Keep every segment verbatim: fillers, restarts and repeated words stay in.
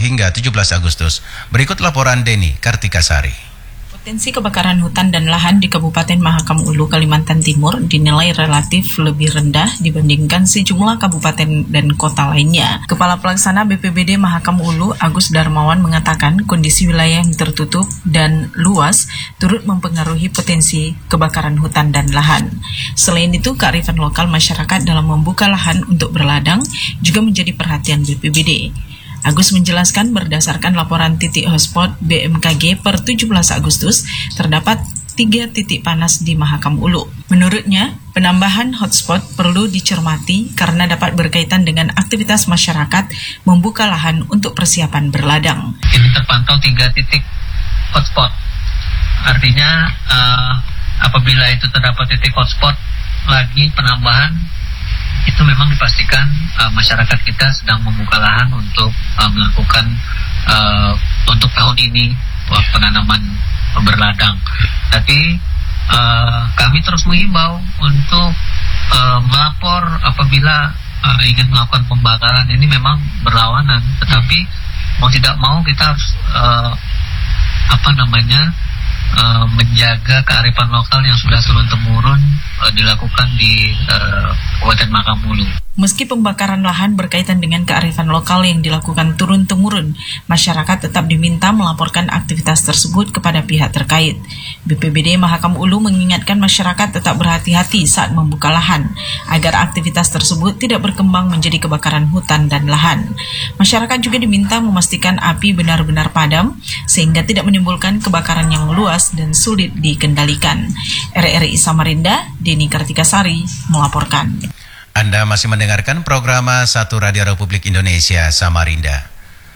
hingga tujuh belas Agustus. Berikut laporan Deni Kartikasari. Potensi kebakaran hutan dan lahan di Kabupaten Mahakam Ulu, Kalimantan Timur dinilai relatif lebih rendah dibandingkan sejumlah kabupaten dan kota lainnya. Kepala Pelaksana B P B D Mahakam Ulu, Agus Darmawan, mengatakan kondisi wilayah yang tertutup dan luas turut mempengaruhi potensi kebakaran hutan dan lahan. Selain itu, kearifan lokal masyarakat dalam membuka lahan untuk berladang juga menjadi perhatian B P B D. Agus menjelaskan berdasarkan laporan titik hotspot B M K G per tujuh belas Agustus, terdapat tiga titik panas di Mahakam Ulu. Menurutnya, penambahan hotspot perlu dicermati karena dapat berkaitan dengan aktivitas masyarakat membuka lahan untuk persiapan berladang. Ini terpantau tiga titik hotspot. Artinya, uh, apabila itu terdapat titik hotspot lagi penambahan, itu memang dipastikan uh, masyarakat kita sedang membuka lahan untuk uh, melakukan uh, untuk tahun ini uh, penanaman berladang. Tapi uh, kami terus mengimbau untuk uh, melapor apabila uh, ingin melakukan pembakaran. Ini memang berlawanan, tetapi mau tidak mau kita harus uh, apa namanya uh, menjaga kearifan lokal yang sudah turun-temurun uh, dilakukan di uh, Kabupaten Mahakam Ulu. Meski pembakaran lahan berkaitan dengan kearifan lokal yang dilakukan turun-temurun, masyarakat tetap diminta melaporkan aktivitas tersebut kepada pihak terkait. B P B D Mahakam Ulu mengingatkan masyarakat tetap berhati-hati saat membuka lahan, agar aktivitas tersebut tidak berkembang menjadi kebakaran hutan dan lahan. Masyarakat juga diminta memastikan api benar-benar padam, sehingga tidak menimbulkan kebakaran yang luas dan sulit dikendalikan. R R I Samarinda, Deni Kartikasari, melaporkan. Anda masih mendengarkan program Satu Radio Republik Indonesia Samarinda.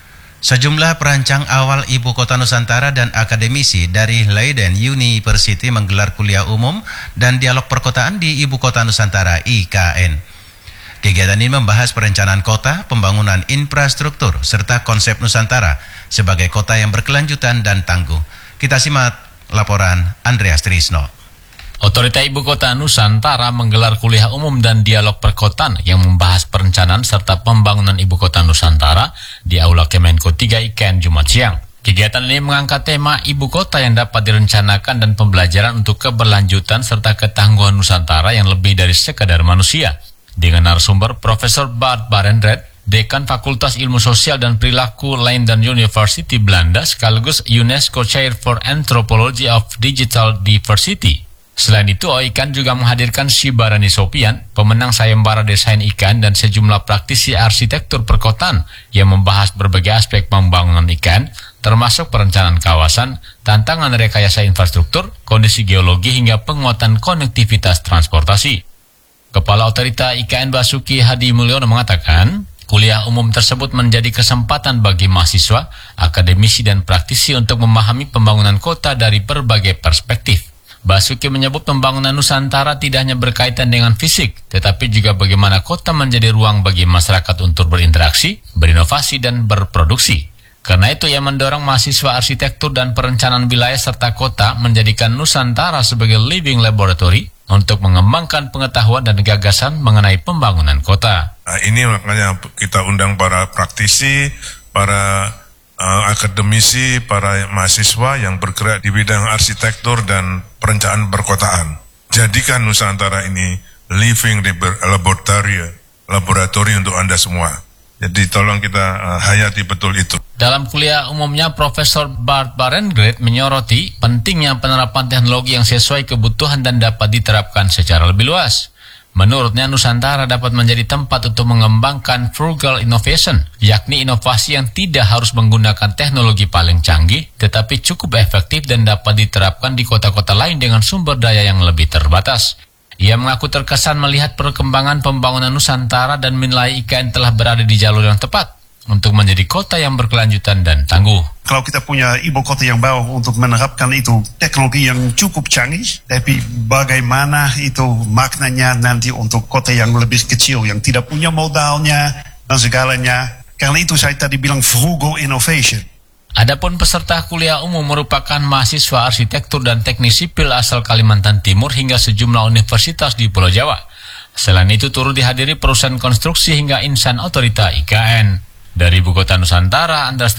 Sejumlah perancang awal Ibu Kota Nusantara dan akademisi dari Leiden University menggelar kuliah umum dan dialog perkotaan di Ibu Kota Nusantara I K N. Kegiatan ini membahas perencanaan kota, pembangunan infrastruktur, serta konsep Nusantara sebagai kota yang berkelanjutan dan tangguh. Kita simak laporan Andreas Trisno. Otorita Ibu Kota Nusantara menggelar kuliah umum dan dialog perkotaan yang membahas perencanaan serta pembangunan Ibu Kota Nusantara di Aula Kemenko tiga I K N Jumat siang. Kegiatan ini mengangkat tema Ibu Kota yang dapat direncanakan dan pembelajaran untuk keberlanjutan serta ketangguhan Nusantara yang lebih dari sekadar manusia. Dengan narasumber Profesor Bart Barendrecht, Dekan Fakultas Ilmu Sosial dan Perilaku Leiden University Belanda sekaligus UNESCO Chair for Anthropology of Digital Diversity. Selain itu, O I K N juga menghadirkan Shibarani Sopian, pemenang sayembara desain I K N dan sejumlah praktisi arsitektur perkotaan yang membahas berbagai aspek pembangunan I K N, termasuk perencanaan kawasan, tantangan rekayasa infrastruktur, kondisi geologi hingga penguatan konektivitas transportasi. Kepala Otorita I K N Basuki Hadi Mulyono mengatakan, kuliah umum tersebut menjadi kesempatan bagi mahasiswa, akademisi dan praktisi untuk memahami pembangunan kota dari berbagai perspektif. Basuki menyebut pembangunan Nusantara tidak hanya berkaitan dengan fisik, tetapi juga bagaimana kota menjadi ruang bagi masyarakat untuk berinteraksi, berinovasi, dan berproduksi. Karena itu, ia mendorong mahasiswa arsitektur dan perencanaan wilayah serta kota menjadikan Nusantara sebagai living laboratory untuk mengembangkan pengetahuan dan gagasan mengenai pembangunan kota. Nah, ini makanya kita undang para praktisi, para Uh, akademisi, para mahasiswa yang bergerak di bidang arsitektur dan perencanaan perkotaan. Jadikan Nusantara ini living laboratory, laboratori untuk Anda semua. Jadi tolong kita uh, hayati betul itu. Dalam kuliah umumnya, Profesor Bart Barendrecht menyoroti pentingnya penerapan teknologi yang sesuai kebutuhan dan dapat diterapkan secara lebih luas. Menurutnya, Nusantara dapat menjadi tempat untuk mengembangkan frugal innovation, yakni inovasi yang tidak harus menggunakan teknologi paling canggih, tetapi cukup efektif dan dapat diterapkan di kota-kota lain dengan sumber daya yang lebih terbatas. Ia mengaku terkesan melihat perkembangan pembangunan Nusantara dan menilai I K N telah berada di jalur yang tepat untuk menjadi kota yang berkelanjutan dan tangguh. Kalau kita punya ibu kota yang baru untuk menerapkan itu teknologi yang cukup canggih, tapi bagaimana itu maknanya nanti untuk kota yang lebih kecil, yang tidak punya modalnya dan segalanya. Karena itu saya tadi bilang frugal innovation. Adapun peserta kuliah umum merupakan mahasiswa arsitektur dan teknik sipil asal Kalimantan Timur hingga sejumlah universitas di Pulau Jawa. Selain itu turut dihadiri perusahaan konstruksi hingga insan otorita I K N. Dari Ibu Kota Nusantara, Andreas